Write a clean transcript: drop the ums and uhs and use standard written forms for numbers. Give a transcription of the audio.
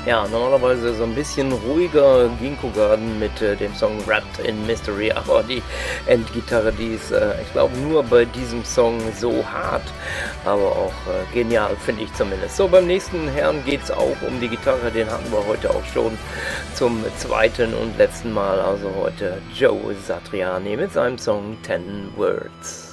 Ja, normalerweise so ein bisschen ruhiger Ginkgo Garden mit dem Song Wrapped in Mystery, aber die Endgitarre, die ist, ich glaube, nur bei diesem Song so hart, aber auch genial, finde ich zumindest. So, beim nächsten Herrn geht es auch um die Gitarre, den hatten wir heute auch schon zum zweiten und letzten Mal, also heute Joe Satriani mit seinem Song 10 Words.